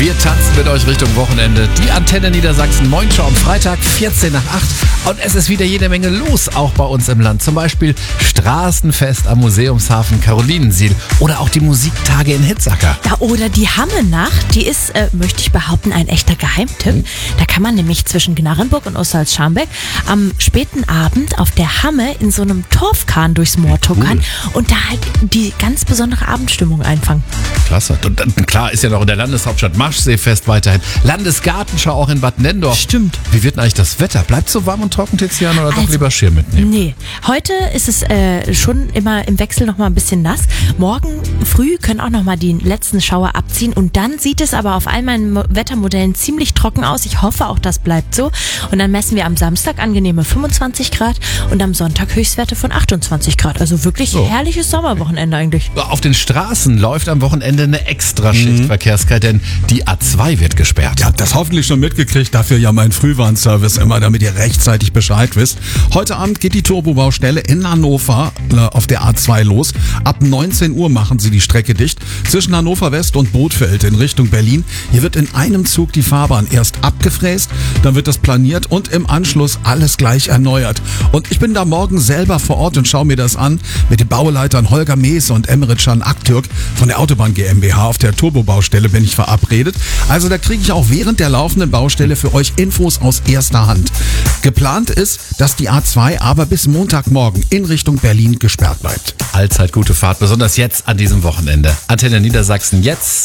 Wir tanzen mit euch Richtung Wochenende. Die Antenne Niedersachsen Morningshow am Freitag, 14 nach 8. Und es ist wieder jede Menge los, auch bei uns im Land. Zum Beispiel Straßenfest am Museumshafen Karolinensiel oder auch die Musiktage in Hitzacker. Ja, oder die Hamme-Nacht, die ist, möchte ich behaupten, ein echter Geheimtipp. Da kann man nämlich zwischen Gnarrenburg und Osterholz-Scharmbeck am späten Abend auf der Hamme in so einem Torfkahn durchs Moor tuckern und da halt die ganz besondere Abendstimmung einfangen. Klasse. Und dann, klar, ist ja noch in der Landeshauptstadt Maschseefest weiterhin. Landesgartenschau auch in Bad Nendorf. Stimmt. Wie wird denn eigentlich das Wetter? Bleibt so warm und trocken, Tiziana, oder doch lieber Schirm mitnehmen? Nee, heute ist es schon immer im Wechsel noch mal ein bisschen nass. Morgen früh können auch noch mal die letzten Schauer abziehen und dann sieht es aber auf all meinen Wettermodellen ziemlich trocken aus. Ich hoffe auch, das bleibt so. Und dann messen wir am Samstag angenehme 25 Grad und am Sonntag Höchstwerte von 28 Grad. Also wirklich herrliches Sommerwochenende eigentlich. Auf den Straßen läuft am Wochenende eine Extraschicht Verkehrszeit, denn die A2 wird gesperrt. Ihr habt das hoffentlich schon mitgekriegt, dafür ja mein Frühwarnservice immer, damit ihr rechtzeitig Bescheid wisst. Heute Abend geht die Turbobaustelle in Hannover auf der A2 los. Ab 19 Uhr machen sie die Strecke dicht. Zwischen Hannover West und Bothfeld in Richtung Berlin. Hier wird in einem Zug die Fahrbahn erst abgefräst, dann wird das planiert und im Anschluss alles gleich erneuert. Und ich bin da morgen selber vor Ort und schaue mir das an mit den Bauleitern Holger Mees und Emre Can Aktürk von der Autobahn GmbH. Auf der Turbobaustelle bin ich verabredet. Also da kriege ich auch während der laufenden Baustelle für euch Infos aus erster Hand. Geplant ist, dass die A2 aber bis Montagmorgen in Richtung Berlin gesperrt bleibt. Allzeit gute Fahrt, besonders jetzt an diesem Wochenende. Antenne Niedersachsen jetzt.